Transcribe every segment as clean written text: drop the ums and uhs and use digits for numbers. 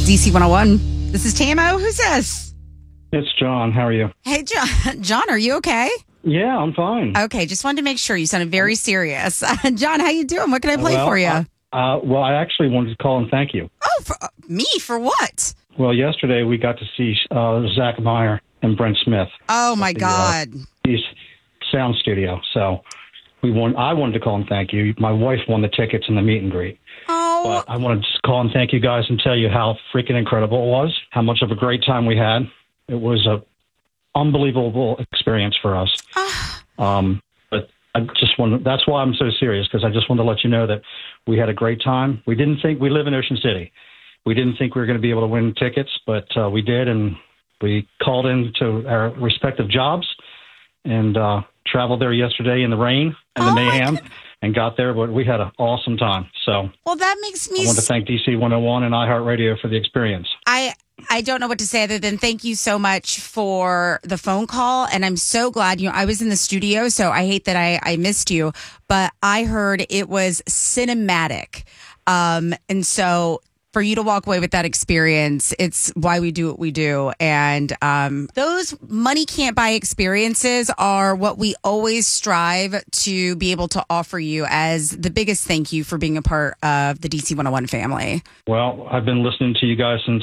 DC 101. This is Tamo. Who's this? It's John. How are you? Hey, John. John, are you okay? Yeah, I'm fine. Okay, just wanted to make sure. You sounded very serious. John, how you doing? What can I play for you? Well, I actually wanted to call and thank you. Oh, for me? For what? Well, yesterday we got to see Zach Meyer and Brent Smith. Oh, my God. He's sound studio. So I wanted to call and thank you. My wife won the tickets in the meet and greet. Oh. But I wanted to call and thank you guys and tell you how freaking incredible it was, how much of a great time we had. It was a unbelievable experience for us. But I just want that's why I'm so serious, because I just wanted to let you know that we had a great time. We didn't think we live in Ocean City. We didn't think we were going to be able to win tickets, but we did, and we called into our respective jobs and traveled there yesterday in the rain and the mayhem and got there, but we had an awesome time. So, well, that makes me... I want to thank DC 101 and iHeartRadio for the experience. I don't know what to say other than thank you so much for the phone call. And I'm so glad, I was in the studio, so I hate that I missed you, but I heard it was cinematic. And so for you to walk away with that experience, it's why we do what we do. And those money can't buy experiences are what we always strive to be able to offer you as the biggest thank you for being a part of the DC 101 family. Well, I've been listening to you guys since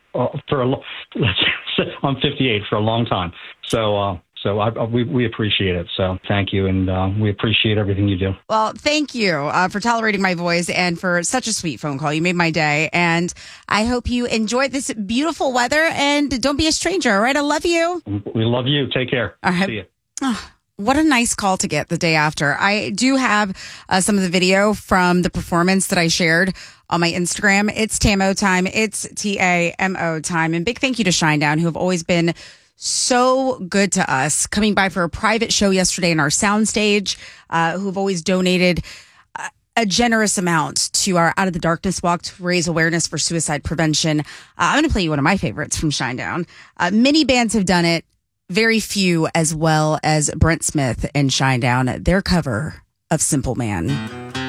I'm 58 for a long time. So we appreciate it. So thank you. And we appreciate everything you do. Well, thank you for tolerating my voice and for such a sweet phone call. You made my day. And I hope you enjoyed this beautiful weather, and don't be a stranger. All right. I love you. We love you. Take care. All right. See you. Oh, what a nice call to get the day after. I do have some of the video from the performance that I shared on my Instagram. It's Tamo time. It's TAMO time. And big thank you to Shinedown, who have always been so good to us, coming by for a private show yesterday in our soundstage, who have always donated a generous amount to our Out of the Darkness walk to raise awareness for suicide prevention. I'm going to play you one of my favorites from Shinedown. Many bands have done it, very few, as well as Brent Smith and Shinedown, their cover of Simple Man.